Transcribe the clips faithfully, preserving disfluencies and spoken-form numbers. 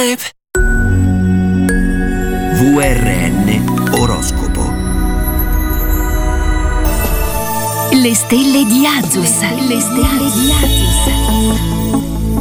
V R N Oroscopo. Le stelle di Azus. Le stelle di Azus.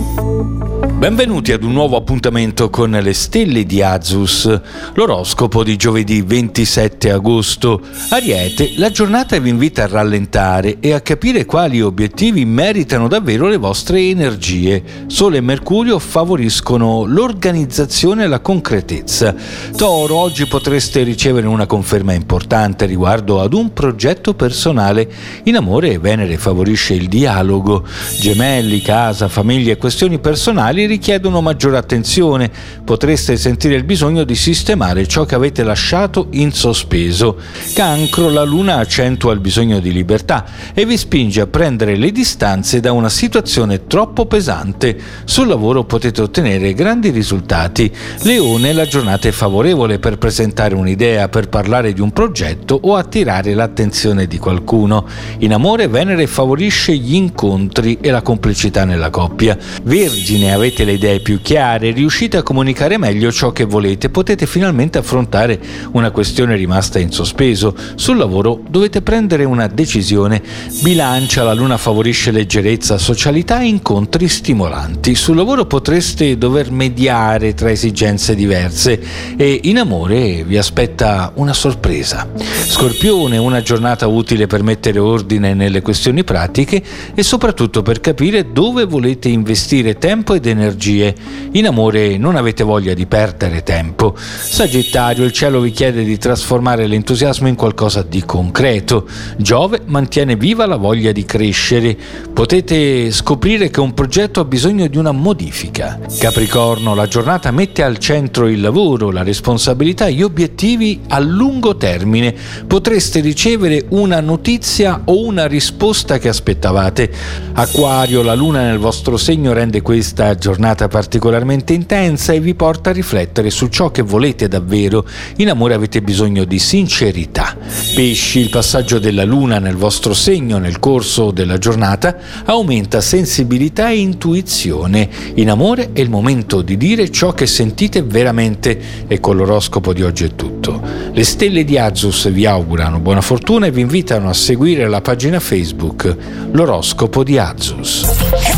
Benvenuti ad un nuovo appuntamento con le stelle di Azus, l'oroscopo di giovedì ventisette agosto. Ariete, la giornata vi invita a rallentare e a capire quali obiettivi meritano davvero le vostre energie. Sole e Mercurio favoriscono l'organizzazione e la concretezza. Toro, oggi potreste ricevere una conferma importante riguardo ad un progetto personale. In amore, Venere favorisce il dialogo. Gemelli, casa, famiglia e questioni personali richiedono maggiore attenzione. Potreste sentire il bisogno di sistemare ciò che avete lasciato in sospeso. Cancro, la luna accentua il bisogno di libertà e vi spinge a prendere le distanze da una situazione troppo pesante. Sul lavoro potete ottenere grandi risultati. Leone, la giornata è favorevole per presentare un'idea, per parlare di un progetto o attirare l'attenzione di qualcuno. In amore, Venere favorisce gli incontri e la complicità nella coppia. Vergine, avete le idee più chiare, riuscite a comunicare meglio ciò che volete, potete finalmente affrontare una questione rimasta in sospeso. Sul lavoro dovete prendere una decisione. Bilancia, la luna favorisce leggerezza, socialità e incontri stimolanti. Sul lavoro potreste dover mediare tra esigenze diverse e in amore vi aspetta una sorpresa. Scorpione, una giornata utile per mettere ordine nelle questioni pratiche e soprattutto per capire dove volete investire tempo ed energie. In amore non avete voglia di perdere tempo. Sagittario, il cielo vi chiede di trasformare l'entusiasmo in qualcosa di concreto. Giove mantiene viva la voglia di crescere. Potete scoprire che un progetto ha bisogno di una modifica. Capricorno, la giornata mette al centro il lavoro, la responsabilità e gli obiettivi a lungo termine. Potreste ricevere una notizia o una risposta che aspettavate. Acquario, la luna nel vostro segno rende questa giornata particolarmente intensa e vi porta a riflettere su ciò che volete davvero. In amore avete bisogno di sincerità. Pesci, il passaggio della luna nel vostro segno nel corso della giornata aumenta sensibilità e intuizione. In amore è il momento di dire ciò che sentite veramente. E con l'oroscopo di oggi è tutto. Le stelle di Azus vi augurano buona fortuna e vi invitano a seguire la pagina Facebook L'oroscopo di Azus.